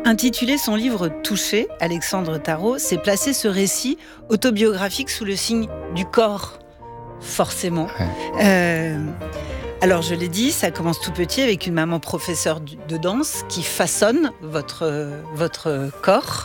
Intitulé son livre « Touché », Alexandre Tarot s'est placé ce récit autobiographique sous le signe du corps, forcément. Ouais. Alors je l'ai dit, ça commence tout petit avec une maman professeure de danse qui façonne votre corps,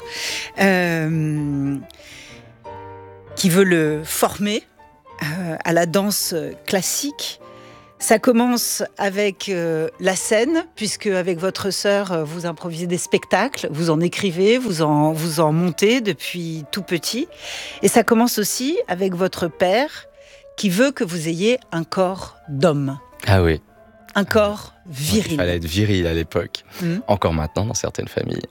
qui veut le former à la danse classique. Ça commence avec la scène, puisque avec votre sœur, vous improvisez des spectacles, vous en écrivez, vous en montez depuis tout petit. Et ça commence aussi avec votre père, qui veut que vous ayez un corps d'homme. Ah oui. Un corps viril. Il fallait être viril à l'époque. Encore maintenant dans certaines familles.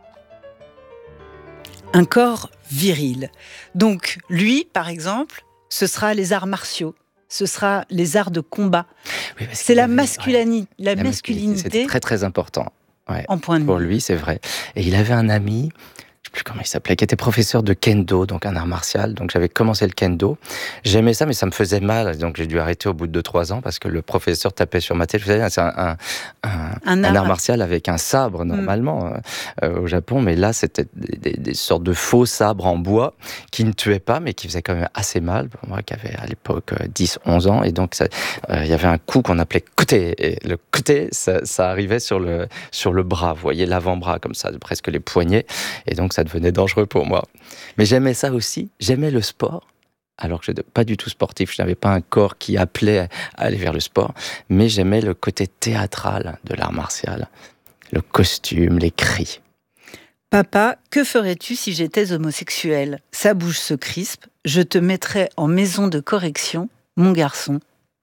Un corps viril. Donc lui, par exemple, ce sera les arts martiaux. Ce sera les arts de combat. Oui, c'est la masculinité. La masculinité. C'était très très important. Ouais. En point de Pour vue. lui, c'est vrai. Et il avait un ami, je ne sais plus comment il s'appelait, qui était professeur de kendo, donc un art martial. Donc j'avais commencé le kendo. J'aimais ça, mais ça me faisait mal. Donc j'ai dû arrêter au bout de 2-3 ans parce que le professeur tapait sur ma tête. Vous savez, c'est un art martial avec un sabre, normalement, au Japon. Mais là, c'était des sortes de faux sabres en bois qui ne tuaient pas, mais qui faisaient quand même assez mal. Pour moi, qui avait à l'époque 10-11 ans. Et donc, il y avait un coup qu'on appelait koté. Et le koté, ça arrivait sur le bras. Vous voyez, l'avant-bras, comme ça, presque les poignets. Et donc, ça devenait dangereux pour moi. Mais j'aimais ça aussi. J'aimais le sport. Alors que je n'étais pas du tout sportif, je n'avais pas un corps qui appelait à aller vers le sport, mais j'aimais le côté théâtral de l'art martial, le costume, les cris. Papa, que ferais-tu si j'étais homosexuel ? Sa bouche se crispe, je te mettrais en maison de correction, mon garçon.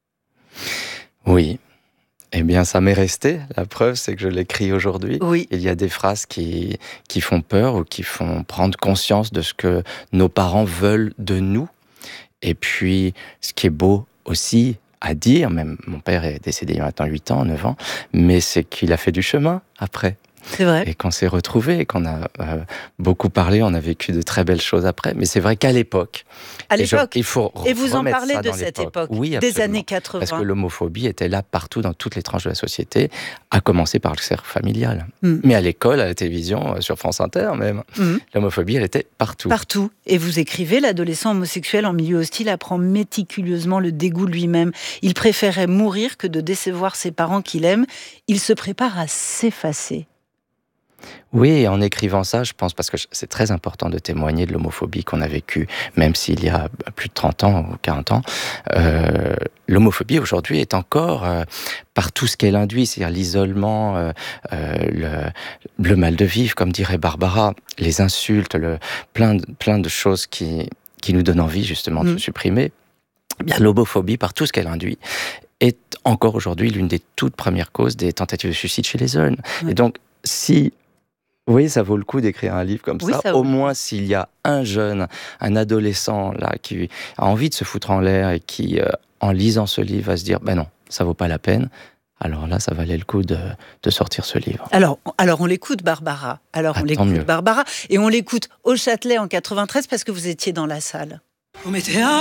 Oui. Eh bien, ça m'est resté. La preuve, c'est que je l'écris aujourd'hui. Oui. Il y a des phrases qui font peur ou qui font prendre conscience de ce que nos parents veulent de nous. Et puis, ce qui est beau aussi à dire, même mon père est décédé il y a maintenant 8 ans, 9 ans, mais c'est qu'il a fait du chemin après. C'est vrai. Et qu'on s'est retrouvés, qu'on a beaucoup parlé, on a vécu de très belles choses après. Mais c'est vrai qu'à l'époque, il faut et vous en remettre parlez ça de dans cette l'époque. époque, Oui, des années 80. Parce que l'homophobie était là partout, dans toutes les tranches de la société, à commencer par le cercle familial. Mais à l'école, à la télévision, sur France Inter même, l'homophobie, elle était partout. Partout. Et vous écrivez, l'adolescent homosexuel en milieu hostile apprend méticuleusement le dégoût de lui-même. Il préférait mourir que de décevoir ses parents qu'il aime. Il se prépare à s'effacer. Oui, et en écrivant ça, je pense, parce que c'est très important de témoigner de l'homophobie qu'on a vécue, même s'il y a plus de 30 ans ou 40 ans. L'homophobie, aujourd'hui, est encore, par tout ce qu'elle induit, c'est-à-dire l'isolement, le mal de vivre, comme dirait Barbara, les insultes, plein de choses qui nous donnent envie, justement, de se supprimer. Eh bien, l'homophobie, par tout ce qu'elle induit, est encore aujourd'hui l'une des toutes premières causes des tentatives de suicide chez les jeunes. Et donc, si... Vous voyez, ça vaut le coup d'écrire un livre comme ça. Au moins, s'il y a un jeune, un adolescent là qui a envie de se foutre en l'air et qui, en lisant ce livre, va se dire « ben non, ça vaut pas la peine », alors là, ça valait le coup de sortir ce livre. Alors on l'écoute, Barbara. Barbara. Et on l'écoute au Châtelet en 93 parce que vous étiez dans la salle.